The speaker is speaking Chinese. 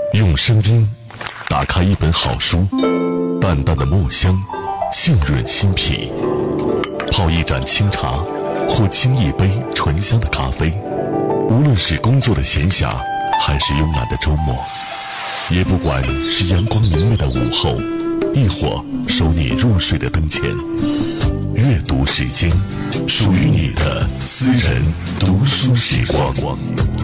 用声音打开一本好书，淡淡的墨香浸润心脾，泡一盏清茶或沏一杯醇香的咖啡。无论是工作的闲暇还是慵懒的周末，也不管是阳光明媚的午后，亦或守你入睡的灯前，阅读时间，属于你的私人读书时光。